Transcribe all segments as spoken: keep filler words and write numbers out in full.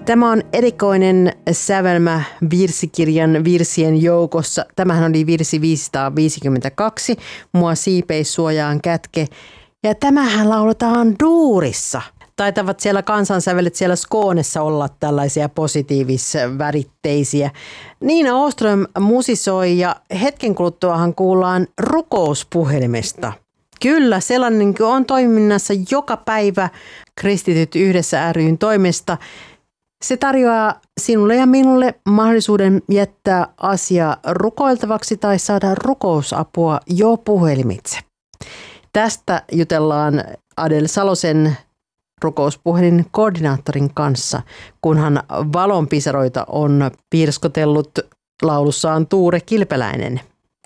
Tämä on erikoinen sävelmä virsikirjan virsien joukossa. Tämähän oli virsi viisisataaviisikymmentäkaksi, Mua siipeissuojaan kätke. Ja tämähän lauletaan duurissa. Taitavat siellä kansansävelet siellä Skånessa olla tällaisia positiivisväritteisiä. Niina Åström musisoi ja hetken kuluttuahan kuullaan rukouspuhelimesta. Kyllä, sellainen on toiminnassa joka päivä Kristityt yhdessä ry:n toimesta. Se tarjoaa sinulle ja minulle mahdollisuuden jättää asia rukoiltavaksi tai saada rukousapua jo puhelimitse. Tästä jutellaan Adel Salosen rukouspuhelin koordinaattorin kanssa, kunhan valonpisaroita on piirskotellut laulussaan Tuure Kilpeläinen.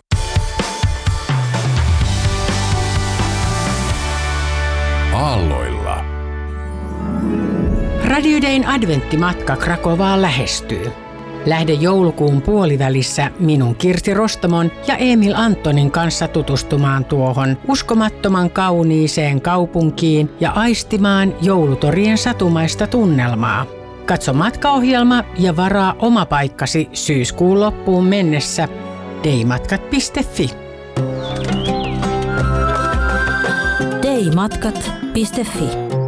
Aalloilla. Radio Dayn adventtimatka Krakovaan lähestyy. Lähde joulukuun puolivälissä minun Kirsti Rostamon ja Emil Antonin kanssa tutustumaan tuohon uskomattoman kauniiseen kaupunkiin ja aistimaan joulutorien satumaista tunnelmaa. Katso matkaohjelma ja varaa oma paikkasi syyskuun loppuun mennessä daymatkat piste fi. daymatkat piste fi.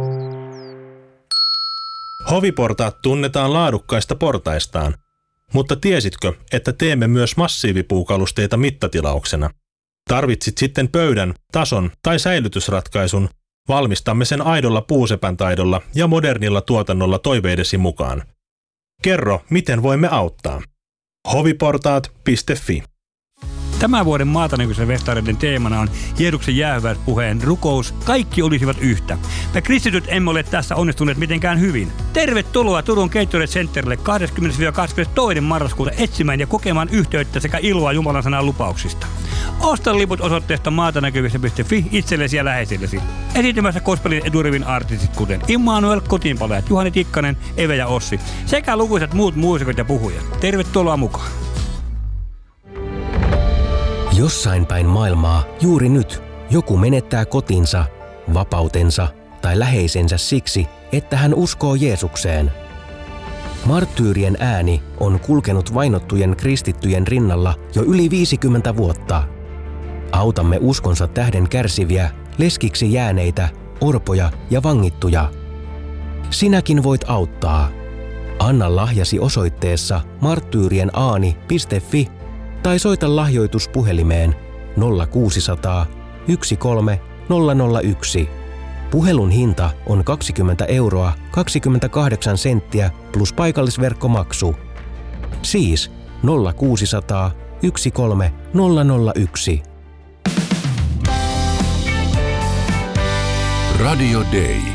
Hoviportaat tunnetaan laadukkaista portaistaan. Mutta tiesitkö, että teemme myös massiivipuukalusteita mittatilauksena? Tarvitsit sitten pöydän, tason tai säilytysratkaisun, valmistamme sen aidolla puusepän taidolla ja modernilla tuotannolla toiveidesi mukaan. Kerro, miten voimme auttaa. hoviportaat piste fi. Tämän vuoden Maatanäkyisen festareiden teemana on Jeesuksen jäähyväispuheen rukous, kaikki olisivat yhtä. Me kristityt emme ole tässä onnistuneet mitenkään hyvin. Tervetuloa Turun Gatorade Centerille kahdeskymmenes kahdeskymmenestoinen marraskuuta etsimään ja kokemaan yhteyttä sekä iloa Jumalan sanan lupauksista. Osta liput osoitteesta maatanäkyvissä piste fi itsellesi ja läheisillesi. Esiintymässä gospelin edurivin artistit kuten Immanuel, Kotiinpalajat, Juhani Tikkanen, Eve ja Ossi sekä lukuisat muut muusikot ja puhujat. Tervetuloa mukaan! Jossain päin maailmaa juuri nyt joku menettää kotinsa, vapautensa tai läheisensä siksi, että hän uskoo Jeesukseen. Marttyyrien ääni on kulkenut vainottujen kristittyjen rinnalla jo yli viisikymmentä vuotta. Autamme uskonsa tähden kärsiviä, leskiksi jääneitä, orpoja ja vangittuja. Sinäkin voit auttaa. Anna lahjasi osoitteessa marttyyrienääni piste fi tai soita lahjoituspuhelimeen nolla kuusisataa yksi kolme nolla nolla yksi. Puhelun hinta on kaksikymmentä euroa kaksikymmentäkahdeksan senttiä plus paikallisverkkomaksu. Siis nolla kuusisataa yksi kolme nolla nolla yksi. Radio Day.